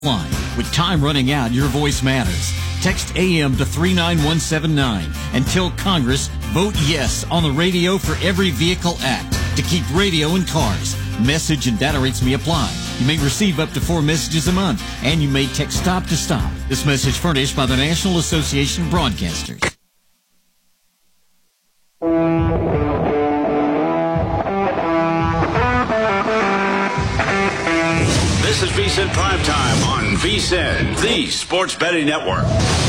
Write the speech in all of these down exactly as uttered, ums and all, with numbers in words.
Line. With time running out, your voice matters. Text A M to three nine one seven nine and tell Congress, vote yes on the radio for every vehicle act to keep radio in cars. Message and data rates may apply. You may receive up to four messages a month, and you may text stop to stop. This message furnished by the National Association of Broadcasters. This is VSiN Primetime on VSiN, the Sports Betting Network.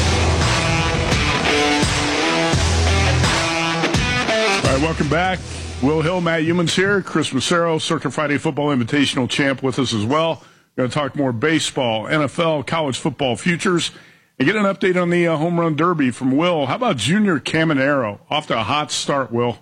All right, welcome back. Will Hill, Matt Youmans here. Chris Massaro, Circa Friday Football Invitational champ, with us as well. We're going to talk more baseball, N F L, college football futures, and get an update on the uh, home run derby from Will. How about Junior Caminero? Off to a hot start, Will.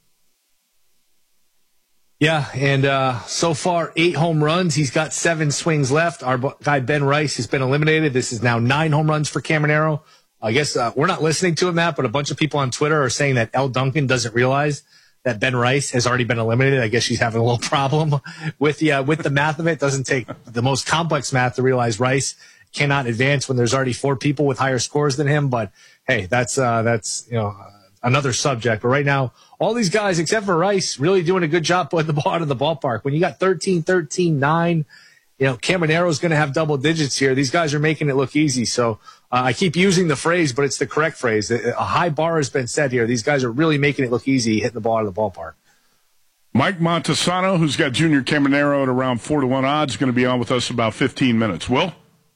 Yeah, and uh, so far, eight home runs. He's got seven swings left. Our guy, Ben Rice, has been eliminated. This is now nine home runs for Caminero. I guess uh, we're not listening to him, Matt, but a bunch of people on Twitter are saying that L. Duncan doesn't realize that Ben Rice has already been eliminated. I guess she's having a little problem with the, uh, with the math of it. It doesn't take the most complex math to realize Rice cannot advance when there's already four people with higher scores than him. But, hey, that's uh, that's you know another subject. But right now, all these guys, except for Rice, really doing a good job putting the ball out of the ballpark. When you got thirteen, thirteen, nine, you know, Caminero's going to have double digits here. These guys are making it look easy. So uh, I keep using the phrase, but it's the correct phrase. A high bar has been set here. These guys are really making it look easy, hitting the ball out of the ballpark. Mike Montesano, who's got Junior Caminero at around four to one odds, going to be on with us in about fifteen minutes. Will?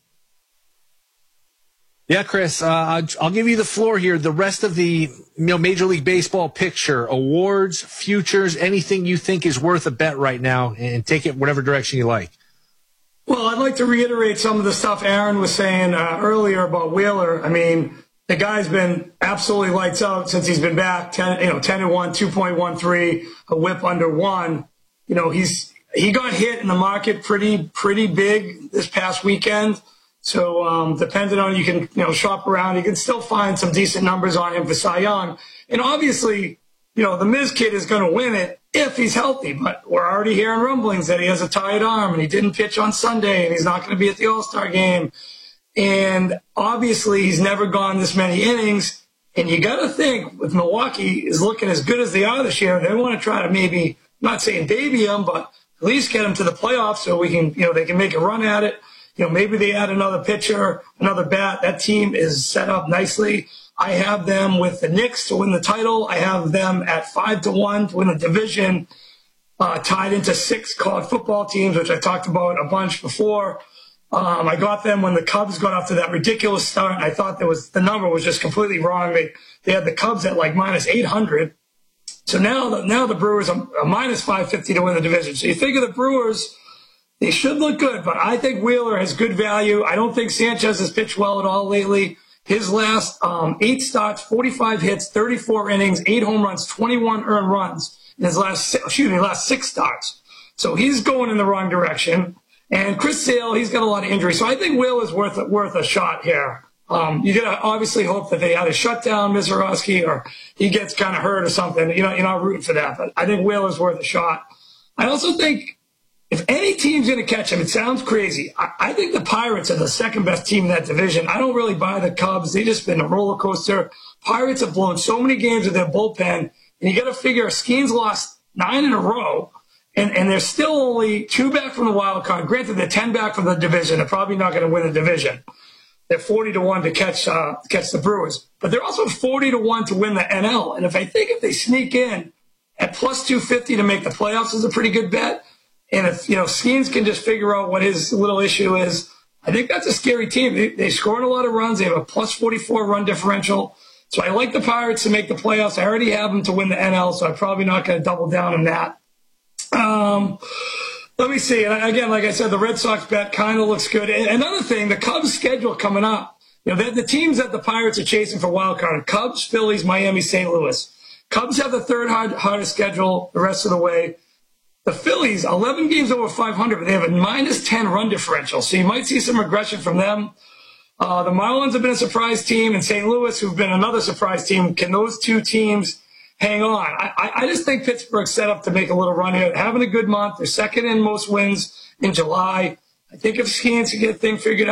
Yeah, Chris, uh, I'll give you the floor here. The rest of the you know Major League Baseball picture, awards, futures, anything you think is worth a bet right now, and take it whatever direction you like. Well, I'd like to reiterate some of the stuff Aaron was saying uh, earlier about Wheeler. I mean, the guy's been absolutely lights out since he's been back. ten, you know, ten to one, two point one three, a whip under one. You know, he's he got hit in the market pretty pretty big this past weekend. So um, depending on, you can you know shop around, you can still find some decent numbers on him for Cy Young. And obviously, you know, the Miz kid is going to win it if he's healthy. But we're already hearing rumblings that he has a tired arm and he didn't pitch on Sunday and he's not going to be at the All-Star game. And obviously, he's never gone this many innings. And you got to think, with Milwaukee is looking as good as they are this year, they want to try to maybe, not saying baby him, but at least get him to the playoffs so we can, you know, they can make a run at it. You know, maybe they add another pitcher, another bat. That team is set up nicely. I have them with the Knicks to win the title. I have them at five to one to win the division, uh, tied into six college football teams, which I talked about a bunch before. Um, I got them when the Cubs got off to that ridiculous start. And I thought there was the number was just completely wrong. They they had the Cubs at like minus eight hundred. So now the, now the Brewers are, are minus five fifty to win the division. So you think of the Brewers. They should look good, but I think Wheeler has good value. I don't think Sanchez has pitched well at all lately. His last um, eight starts, forty-five hits, thirty-four innings, eight home runs, twenty-one earned runs in his last, excuse me, last six starts. So he's going in the wrong direction. And Chris Sale, he's got a lot of injuries. So I think Wheeler's worth worth a shot here. Um, you got to obviously hope that they either shut down Mizorowski or he gets kind of hurt or something. You know, you're not rooting for that, but I think Wheeler's worth a shot. I also think, if any team's going to catch him, it sounds crazy. I, I think the Pirates are the second best team in that division. I don't really buy the Cubs. They've just been a roller coaster. Pirates have blown so many games with their bullpen. And you got to figure Skeens lost nine in a row. And, and they're still only two back from the wild card. Granted, they're ten back from the division. They're probably not going to win the division. They're forty to one to catch, uh, catch the Brewers. But they're also forty to one to win the N L. And if I think if they sneak in at plus two fifty to make the playoffs is a pretty good bet. And if, you know, Skeens can just figure out what his little issue is, I think that's a scary team. They, they scored a lot of runs. They have a plus forty-four run differential. So I like the Pirates to make the playoffs. I already have them to win the N L, so I'm probably not going to double down on that. Um, let me see. And again, like I said, the Red Sox bet kind of looks good. And another thing, the Cubs schedule coming up. You know, the, the teams that the Pirates are chasing for wild card: Cubs, Phillies, Miami, Saint Louis. Cubs have the third hard, hardest schedule the rest of the way. The Phillies, eleven games over five hundred, but they have a minus ten run differential. So you might see some regression from them. Uh, the Marlins have been a surprise team, and Saint Louis, who've been another surprise team. Can those two teams hang on? I, I just think Pittsburgh's set up to make a little run here. Having a good month. They're second in most wins in July. I think if Skans can get thing figured out.